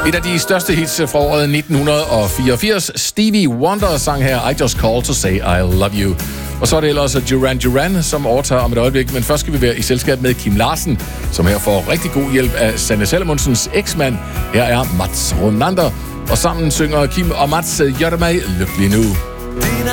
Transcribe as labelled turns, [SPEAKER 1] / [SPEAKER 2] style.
[SPEAKER 1] Et af de største hits fra året 1984. Stevie Wonder sang her I Just Called to Say I Love You. Og så er det ellers Duran Duran, som overtager om et øjeblik. Men først skal vi være i selskab med Kim Larsen, som her får rigtig god hjælp af Sanne Salmonsens eksmand. Her er Mats Ronander. Og sammen synger Kim og Mats Gør dig mig lykkelig nu.
[SPEAKER 2] Dina